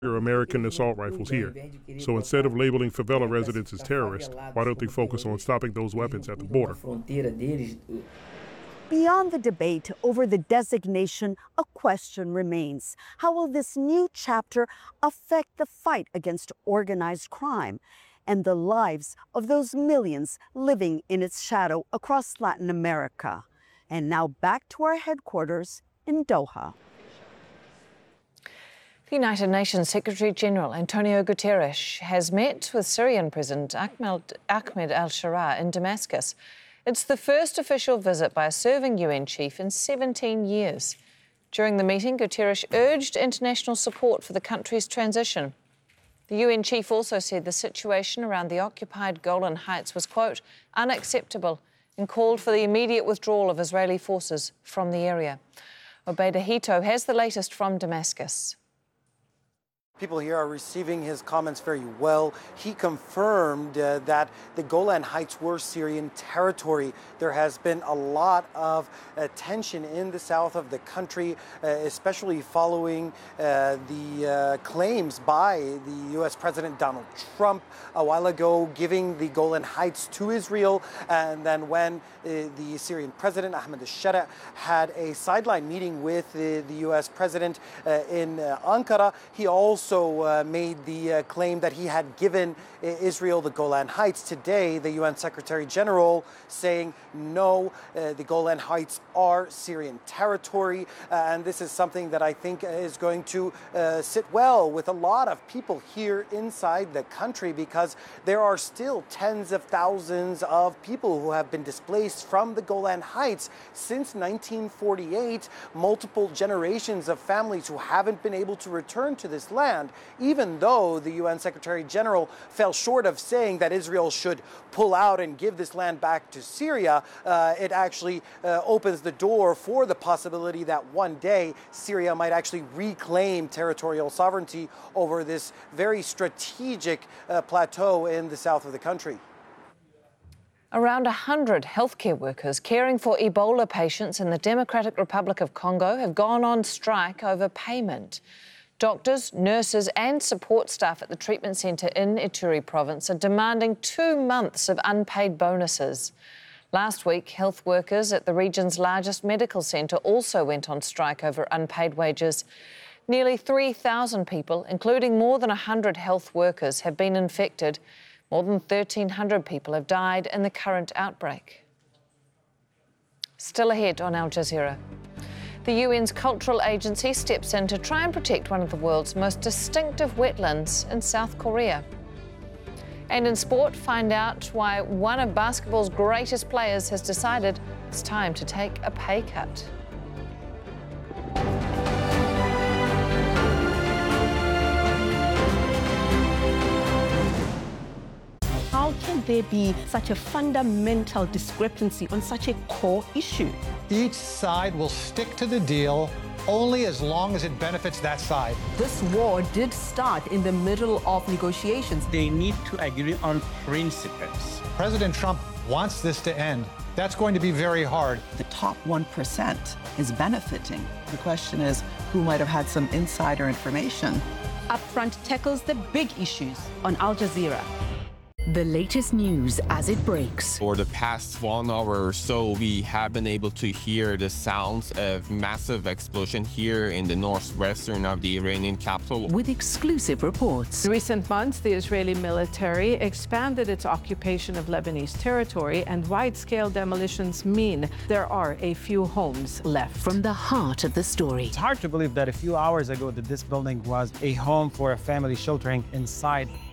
American assault rifles here. So instead of labeling favela residents as terrorists, why don't they focus on stopping those weapons at the border? Beyond the debate over the designation, a question remains. How will this new chapter affect the fight against organized crime and the lives of those millions living in its shadow across Latin America? And now back to our headquarters in Doha. The United Nations Secretary-General Antonio Guterres has met with Syrian President Ahmed al-Sharaa in Damascus. It's the first official visit by a serving UN chief in 17 years. During the meeting, Guterres urged international support for the country's transition. The UN chief also said the situation around the occupied Golan Heights was, quote, unacceptable, and called for the immediate withdrawal of Israeli forces from the area. Obeida Hito has the latest from Damascus. People here are receiving his comments very well. He confirmed that the Golan Heights were Syrian territory. There has been a lot of tension in the south of the country, especially following the claims by the U.S. President Donald Trump a while ago, giving the Golan Heights to Israel. And then when the Syrian President Ahmed al-Sharaa had a sideline meeting with the U.S. President in Ankara, he also made the claim that he had given Israel the Golan Heights. Today, the UN Secretary General saying, no, the Golan Heights are Syrian territory. And this is something that I think is going to sit well with a lot of people here inside the country, because there are still tens of thousands of people who have been displaced from the Golan Heights since 1948, multiple generations of families who haven't been able to return to this land. Even though the UN Secretary General fell short of saying that Israel should pull out and give this land back to Syria, it actually opens the door for the possibility that one day Syria might actually reclaim territorial sovereignty over this very strategic plateau in the south of the country. Around 100 healthcare workers caring for Ebola patients in the Democratic Republic of Congo have gone on strike over payment. Doctors, nurses and support staff at the treatment centre in Ituri province are demanding 2 months of unpaid bonuses. Last week, health workers at the region's largest medical centre also went on strike over unpaid wages. Nearly 3,000 people, including more than 100 health workers, have been infected. More than 1,300 people have died in the current outbreak. Still ahead on Al Jazeera. The UN's cultural agency steps in to try and protect one of the world's most distinctive wetlands in South Korea. And in sport, find out why one of basketball's greatest players has decided it's time to take a pay cut. How can there be such a fundamental discrepancy on such a core issue? Each side will stick to the deal only as long as it benefits that side. This war did start in the middle of negotiations. They need to agree on principles. President Trump wants this to end. That's going to be very hard. The top 1% is benefiting. The question is, who might have had some insider information? Upfront tackles the big issues on Al Jazeera. The latest news as it breaks. For the past 1 hour or so, we have been able to hear the sounds of massive explosion here in the northwestern of the Iranian capital. With exclusive reports. In recent months, the Israeli military expanded its occupation of Lebanese territory, and wide-scale demolitions mean there are a few homes left. From the heart of the story. It's hard to believe that a few hours ago that this building was a home for a family sheltering inside.